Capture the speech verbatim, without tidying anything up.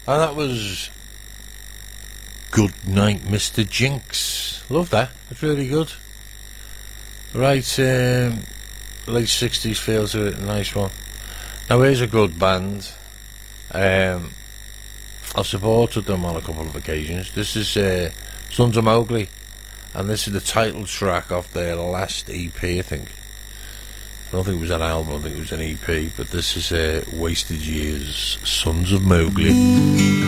And that was Good Night, Mister Jinx. Love that. It's really good. Right, um, late sixties feel to it. Nice one. Now here's a good band. Um, I've supported them on a couple of occasions. This is uh, Sons of Mowgli, and this is the title track off their last E P, I think. I don't think it was an album, I think it was an E P, but this is uh, Wasted Years, Sons of Mowgli.